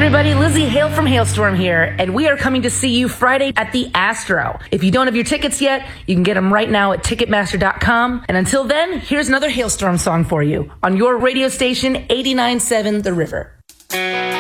everybody, Lizzie Hale from Hailstorm here, and we are coming to see you Friday at the Astro. If you don't have your tickets yet, you can get them right now at Ticketmaster.com. And until then, here's another Hailstorm song for you on your radio station, 89.7 The River.